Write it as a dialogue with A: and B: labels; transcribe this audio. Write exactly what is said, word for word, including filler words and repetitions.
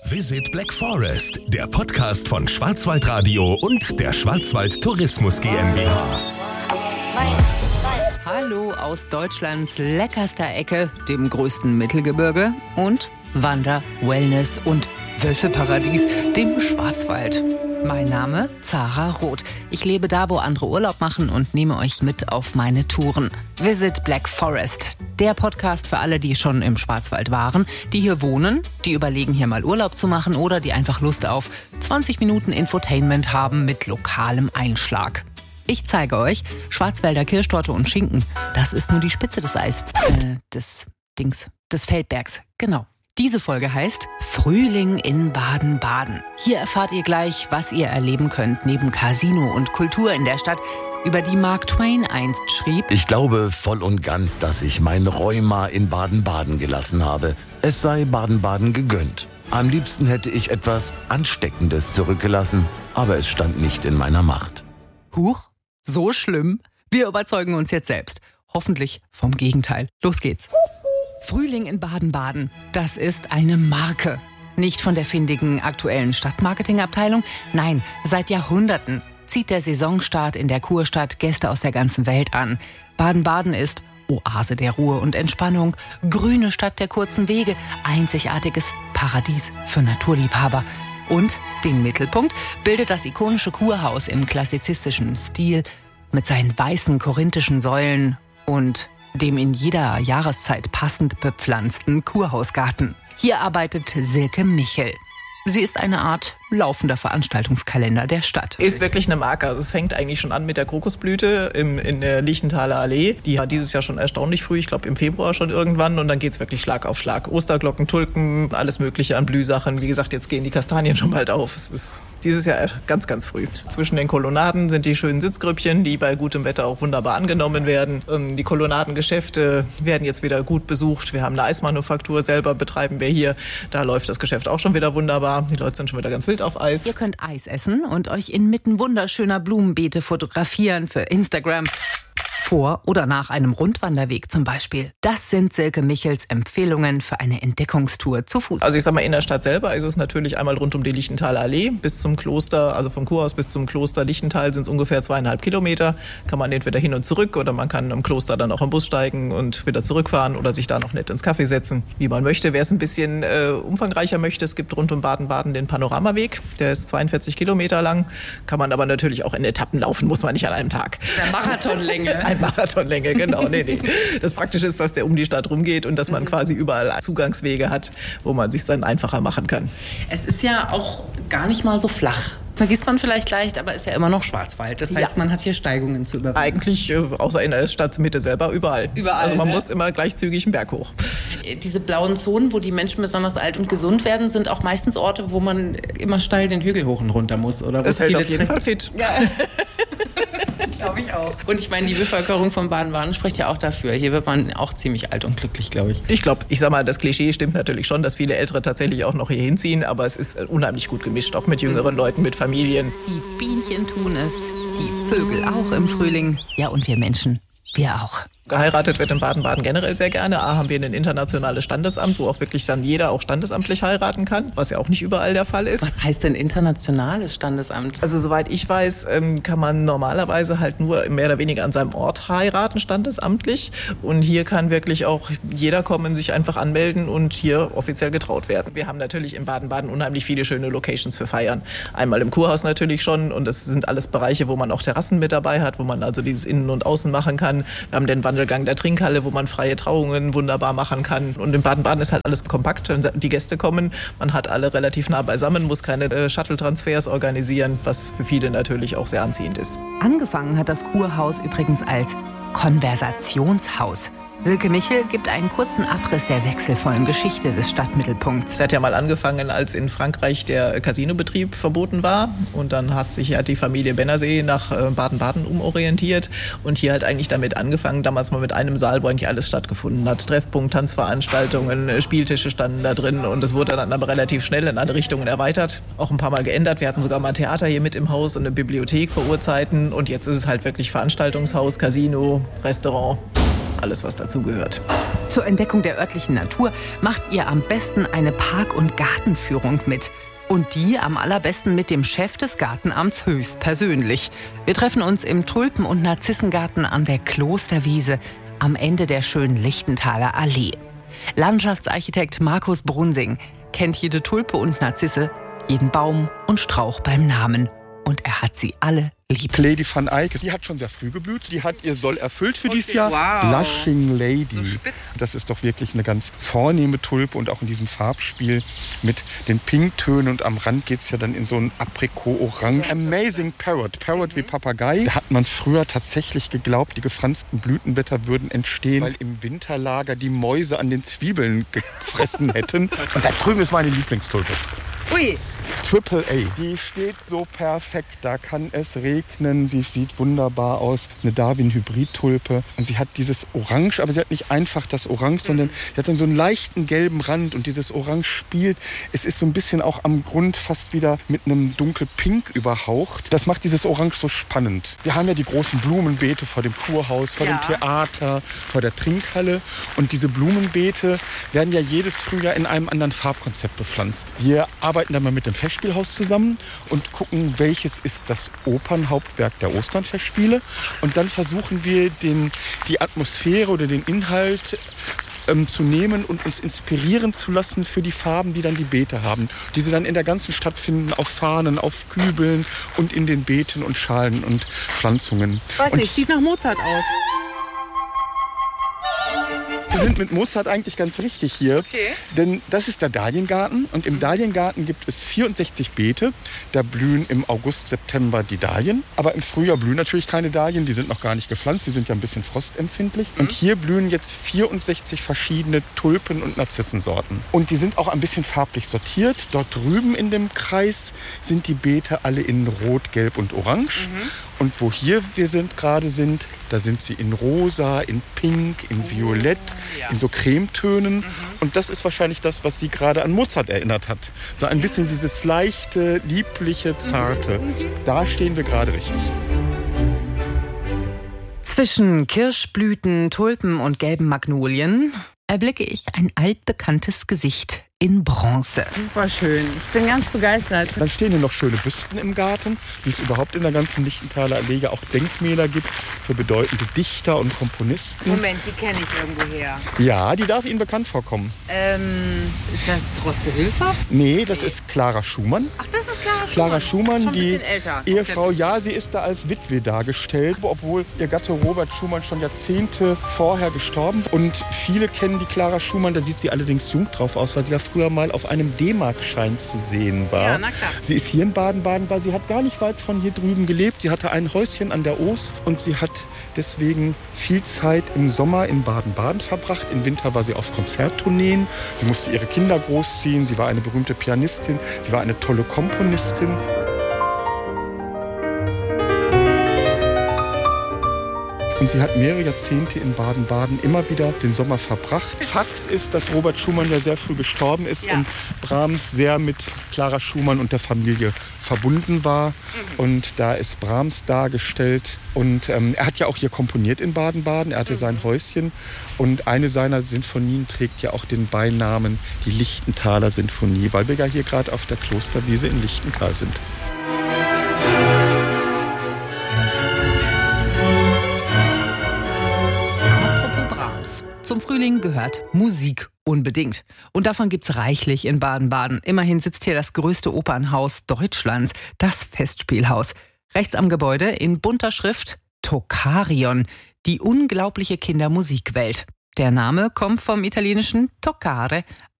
A: Visit Black Forest, der Podcast von Schwarzwaldradio und der Schwarzwald Tourismus GmbH.
B: Hallo aus Deutschlands leckerster Ecke, dem größten Mittelgebirge und Wander-, Wellness- und Wölfeparadies, dem Schwarzwald. Mein Name Zara Roth. Ich lebe da, wo andere Urlaub machen und nehme euch mit auf meine Touren. Visit Black Forest, der Podcast für alle, die schon im Schwarzwald waren, die hier wohnen, die überlegen, hier mal Urlaub zu machen oder die einfach Lust auf zwanzig Minuten Infotainment haben mit lokalem Einschlag. Ich zeige euch Schwarzwälder Kirschtorte und Schinken. Das ist nur die Spitze des Eis, äh, des Dings, des Feldbergs, genau. Diese Folge heißt Frühling in Baden-Baden. Hier erfahrt ihr gleich, was ihr erleben könnt neben Casino und Kultur in der Stadt, über die Mark Twain einst schrieb:
C: Ich glaube voll und ganz, dass ich mein Rheuma in Baden-Baden gelassen habe. Es sei Baden-Baden gegönnt. Am liebsten hätte ich etwas Ansteckendes zurückgelassen, aber es stand nicht in meiner Macht.
B: Huch, so schlimm? Wir überzeugen uns jetzt selbst. Hoffentlich vom Gegenteil. Los geht's. Frühling in Baden-Baden, das ist eine Marke. Nicht von der findigen aktuellen Stadtmarketingabteilung, nein, seit Jahrhunderten zieht der Saisonstart in der Kurstadt Gäste aus der ganzen Welt an. Baden-Baden ist Oase der Ruhe und Entspannung, grüne Stadt der kurzen Wege, einzigartiges Paradies für Naturliebhaber. Und den Mittelpunkt bildet das ikonische Kurhaus im klassizistischen Stil mit seinen weißen korinthischen Säulen und dem in jeder Jahreszeit passend bepflanzten Kurhausgarten. Hier arbeitet Silke Michel. Sie ist eine Art laufender Veranstaltungskalender der Stadt.
D: Ist wirklich eine Marke. Also es fängt eigentlich schon an mit der Krokusblüte im, in der Liechenthaler Allee. Die war dieses Jahr schon erstaunlich früh, ich glaube im Februar schon irgendwann. Und dann geht es wirklich Schlag auf Schlag. Osterglocken, Tulpen, alles mögliche an Blühsachen. Wie gesagt, jetzt gehen die Kastanien schon bald auf. Es ist dieses Jahr ganz, ganz früh. Zwischen den Kolonnaden sind die schönen Sitzgrüppchen, die bei gutem Wetter auch wunderbar angenommen werden. Die Kolonnadengeschäfte werden jetzt wieder gut besucht. Wir haben eine Eismanufaktur, selber betreiben wir hier. Da läuft das Geschäft auch schon wieder wunderbar. Die Leute sind schon wieder ganz wild auf Eis.
B: Ihr könnt Eis essen und euch inmitten wunderschöner Blumenbeete fotografieren für Instagram. Vor oder nach einem Rundwanderweg zum Beispiel. Das sind Silke Michels Empfehlungen für eine Entdeckungstour zu Fuß.
D: Also ich sag mal, in der Stadt selber ist es natürlich einmal rund um die Liechenthaler Allee bis zum Kloster, also vom Kurhaus bis zum Kloster Liechtental sind es ungefähr zweieinhalb Kilometer. Kann man entweder hin und zurück oder man kann im Kloster dann auch im Bus steigen und wieder zurückfahren oder sich da noch nett ins Café setzen, wie man möchte. Wer es ein bisschen äh, umfangreicher möchte, es gibt rund um Baden-Baden den Panoramaweg. Der ist zweiundvierzig Kilometer lang, kann man aber natürlich auch in Etappen laufen, muss man nicht an einem Tag.
B: Der Marathonlänge.
D: Ein Marathonlänge, genau. Nee, nee. Das Praktische ist, dass der um die Stadt rumgeht und dass man quasi überall Zugangswege hat, wo man sich dann einfacher machen kann.
B: Es ist ja auch gar nicht mal so flach. Vergisst man vielleicht leicht, aber ist ja immer noch Schwarzwald. Das heißt, ja, man hat hier Steigungen zu überwinden.
D: Eigentlich, außer in der Stadtmitte selber, überall.
B: Überall.
D: Also man
B: ne?
D: muss immer gleich zügig einen Berg hoch.
B: Diese blauen Zonen, wo die Menschen besonders alt und gesund werden, sind auch meistens Orte, wo man immer steil den Hügel hoch und runter muss. Oder
D: das hält auf jeden Fall fit.
B: Ja. Glaube ich auch. Und ich meine, die Bevölkerung von Baden-Baden spricht ja auch dafür. Hier wird man auch ziemlich alt und glücklich, glaube ich.
D: Ich glaube, ich sag mal, das Klischee stimmt natürlich schon, dass viele Ältere tatsächlich auch noch hier hinziehen, aber es ist unheimlich gut gemischt, auch mit jüngeren Leuten, mit Familien.
B: Die Bienchen tun es, die Vögel auch im Frühling. Ja, und wir Menschen, wir auch.
D: Geheiratet wird in Baden-Baden generell sehr gerne. A, haben wir ein internationales Standesamt, wo auch wirklich dann jeder auch standesamtlich heiraten kann, was ja auch nicht überall der Fall ist.
B: Was heißt denn internationales Standesamt?
D: Also soweit ich weiß, kann man normalerweise halt nur mehr oder weniger an seinem Ort heiraten, standesamtlich. Und hier kann wirklich auch jeder kommen, sich einfach anmelden und hier offiziell getraut werden. Wir haben natürlich in Baden-Baden unheimlich viele schöne Locations für Feiern. Einmal im Kurhaus natürlich schon und das sind alles Bereiche, wo man auch Terrassen mit dabei hat, wo man also dieses Innen und Außen machen kann. Wir haben den Wandelgang der Trinkhalle, wo man freie Trauungen wunderbar machen kann. Und in Baden-Baden ist halt alles kompakt, wenn die Gäste kommen. Man hat alle relativ nah beisammen, muss keine äh, Shuttle-Transfers organisieren, was für viele natürlich auch sehr anziehend ist.
B: Angefangen hat das Kurhaus übrigens als Konversationshaus. Silke Michel gibt einen kurzen Abriss der wechselvollen Geschichte des Stadtmittelpunkts.
D: Es hat ja mal angefangen, als in Frankreich der Casinobetrieb verboten war. Und dann hat sich ja die Familie Bennersee nach Baden-Baden umorientiert. Und hier hat eigentlich damit angefangen, damals mal mit einem Saal, wo eigentlich alles stattgefunden hat. Treffpunkt, Tanzveranstaltungen, Spieltische standen da drin. Und es wurde dann aber relativ schnell in alle Richtungen erweitert. Auch ein paar Mal geändert. Wir hatten sogar mal ein Theater hier mit im Haus und eine Bibliothek vor Urzeiten. Und jetzt ist es halt wirklich Veranstaltungshaus, Casino, Restaurant. alles, was dazu gehört.
B: Zur Entdeckung der örtlichen Natur macht ihr am besten eine Park- und Gartenführung mit. Und die am allerbesten mit dem Chef des Gartenamts höchstpersönlich. Wir treffen uns im Tulpen- und Narzissengarten an der Klosterwiese am Ende der schönen Lichtenthaler Allee. Landschaftsarchitekt Markus Brunsing kennt jede Tulpe und Narzisse, jeden Baum und Strauch beim Namen. Und er hat sie alle lieb.
E: Lady van Eyck, die hat schon sehr früh geblüht. Die hat ihr Soll erfüllt für
B: Okay,
E: dieses Jahr.
B: wow.
E: Blushing Lady.
B: So spitz.
E: Das ist doch wirklich eine ganz vornehme Tulpe und auch in diesem Farbspiel mit den Pinktönen. Und am Rand geht es ja dann in so ein Aprikot-Orange. Amazing Parrot. Parrot wie Papagei. Da hat man früher tatsächlich geglaubt, die gefransten Blütenblätter würden entstehen, weil im Winterlager die Mäuse an den Zwiebeln gefressen hätten. Und da drüben ist meine Lieblingstulpe.
B: Ui.
E: Triple A, die steht so perfekt, da kann es regnen, sie sieht wunderbar aus, eine Darwin-Hybrid-Tulpe und sie hat dieses Orange, aber sie hat nicht einfach das Orange, sondern sie hat dann so einen leichten gelben Rand und dieses Orange spielt, es ist so ein bisschen auch am Grund fast wieder mit einem dunkelpink überhaucht. Das macht dieses Orange so spannend. Wir haben ja die großen Blumenbeete vor dem Kurhaus, vor
B: Ja.
E: dem Theater, vor der Trinkhalle und diese Blumenbeete werden ja jedes Frühjahr in einem anderen Farbkonzept bepflanzt. Wir arbeiten dann mal mit dem Festspielhaus zusammen und gucken, welches ist das Opernhauptwerk der Osternfestspiele. Und dann versuchen wir, den, die Atmosphäre oder den Inhalt ähm, zu nehmen und uns inspirieren zu lassen für die Farben, die dann die Beete haben. Die sie dann in der ganzen Stadt finden, auf Fahnen, auf Kübeln und in den Beeten und Schalen und Pflanzungen.
F: Weiß
E: und
F: nicht, sieht nach Mozart aus.
E: Wir sind mit Mozart eigentlich ganz richtig hier,
B: Okay.
E: denn das ist der Dahliengarten und im Dahliengarten gibt es vierundsechzig Beete. Da blühen im August, September die Dahlien, aber im Frühjahr blühen natürlich keine Dahlien, die sind noch gar nicht gepflanzt, die sind ja ein bisschen frostempfindlich. Und hier blühen jetzt vierundsechzig verschiedene Tulpen- und Narzissensorten. Und die sind auch ein bisschen farblich sortiert. Dort drüben in dem Kreis sind die Beete alle in Rot, Gelb und Orange. Und wo hier wir sind, gerade sind, da sind sie in Rosa, in Pink, in Violett, in so Cremetönen. Und das ist wahrscheinlich das, was sie gerade an Mozart erinnert hat. So ein bisschen dieses leichte, liebliche, zarte. Da stehen wir gerade richtig.
B: Zwischen Kirschblüten, Tulpen und gelben Magnolien erblicke ich ein altbekanntes Gesicht in Bronze.
F: Super schön. Ich bin ganz begeistert.
E: Dann stehen hier noch schöne Büsten im Garten, wie es überhaupt in der ganzen Lichtenthaler Allee ja auch Denkmäler gibt für bedeutende Dichter und Komponisten.
F: Moment, die kenne ich irgendwoher.
E: Ja, die darf Ihnen bekannt vorkommen.
F: Ähm, ist das Droste Hülshoff?
E: Nee, das ist Clara Schumann.
F: Ach, das ist Clara Schumann.
E: Clara Schumann,
F: Schon ein
E: die
F: bisschen älter.
E: Ehefrau, ja, sie ist da als Witwe dargestellt, obwohl ihr Gatte Robert Schumann schon Jahrzehnte vorher gestorben ist. Und viele kennen die Clara Schumann, da sieht sie allerdings jung drauf aus, weil sie ja früher mal auf einem D-Mark-Schein zu sehen war.
F: Ja, na klar.
E: Sie ist hier in Baden-Baden, weil sie hat gar nicht weit von hier drüben gelebt. Sie hatte ein Häuschen an der Oos und sie hat deswegen viel Zeit im Sommer in Baden-Baden verbracht. Im Winter war sie auf Konzerttourneen. Sie musste ihre Kinder großziehen. Sie war eine berühmte Pianistin. Sie war eine tolle Komponistin. Und sie hat mehrere Jahrzehnte in Baden-Baden immer wieder den Sommer verbracht. Fakt ist, dass Robert Schumann ja sehr früh gestorben ist
F: Ja.
E: und Brahms sehr mit Clara Schumann und der Familie verbunden war. Und da ist Brahms dargestellt. Und ähm, er hat ja auch hier komponiert in Baden-Baden. Er hatte sein Häuschen. Und eine seiner Sinfonien trägt ja auch den Beinamen die Lichtenthaler Sinfonie, weil wir ja hier gerade auf der Klosterwiese in Lichtental sind.
B: Zum Frühling gehört Musik unbedingt. Und davon gibt's reichlich in Baden-Baden. Immerhin sitzt hier das größte Opernhaus Deutschlands, das Festspielhaus. Rechts am Gebäude in bunter Schrift Toccarion, die unglaubliche Kindermusikwelt. Der Name kommt vom italienischen toccare,